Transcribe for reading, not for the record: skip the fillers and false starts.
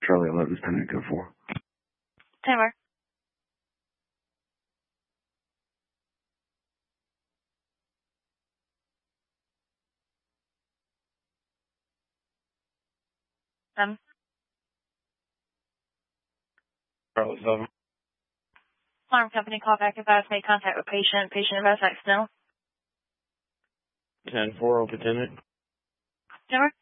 Charlie 11 pending code 4. Timer. Charlie 7. Alarm company call back advise made contact with patient. Patient advised accidental. 10-4 over 10. Timer.